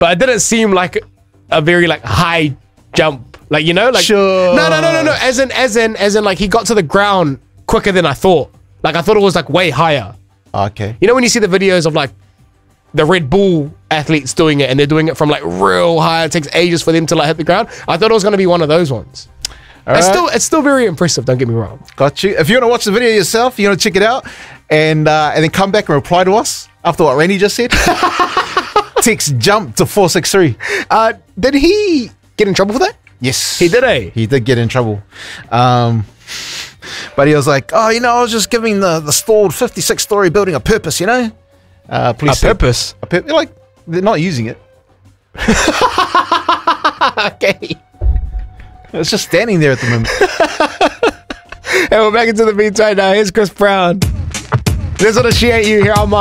but it didn't seem like a very like high jump. Like, you know, like Sure. No. As in like he got to the ground quicker than I thought. Like I thought it was like way higher. Okay. You know when you see the videos of like the Red Bull athletes doing it and they're doing it from like real high, it takes ages for them to like hit the ground. I thought it was gonna be one of those ones. It's still very impressive, don't get me wrong. Got you. If you want to watch the video yourself, you want to check it out, and then come back and reply to us after what Randy just said. Text jump to 463. Did he get in trouble for that? Yes, He did, eh? He did get in trouble. But he was like, oh, you know, I was just giving the stalled 56-story building a purpose, you know. Police said, Purpose? like they're not using it. Okay. It's just standing there at the moment. And we're back into the beats right now. Here's Chris Brown. This one, She Ain't You here on my